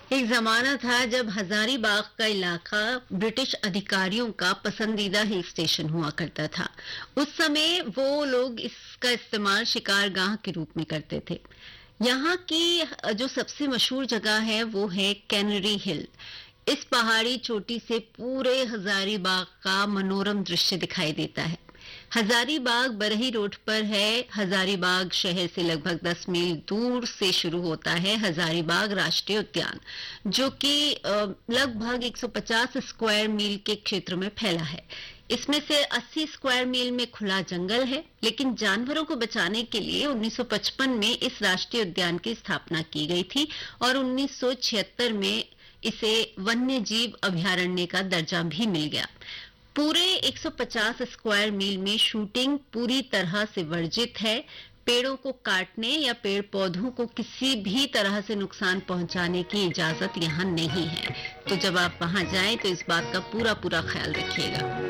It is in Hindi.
एक जमाना था जब हजारीबाग का इलाका ब्रिटिश अधिकारियों का पसंदीदा हिल स्टेशन हुआ करता था। उस समय वो लोग इसका इस्तेमाल शिकारगाह के रूप में करते थे। यहाँ की जो सबसे मशहूर जगह है वो है कैनरी हिल। इस पहाड़ी चोटी से पूरे हजारीबाग का मनोरम दृश्य दिखाई देता है। हजारीबाग बरही रोड पर है। हजारीबाग शहर से लगभग 10 मील दूर से शुरू होता है हजारीबाग राष्ट्रीय उद्यान, जो कि लगभग 150 स्क्वायर मील के क्षेत्र में फैला है। इसमें से 80 स्क्वायर मील में खुला जंगल है, लेकिन जानवरों को बचाने के लिए 1955 में इस राष्ट्रीय उद्यान की स्थापना की गई थी और 1976 में इसे वन्य जीव अभयारण्य का दर्जा भी मिल गया। पूरे 150 स्क्वायर मील में शूटिंग पूरी तरह से वर्जित है। पेड़ों को काटने या पेड़ पौधों को किसी भी तरह से नुकसान पहुंचाने की इजाजत यहाँ नहीं है। तो जब आप वहां जाएं तो इस बात का पूरा पूरा ख्याल रखिएगा।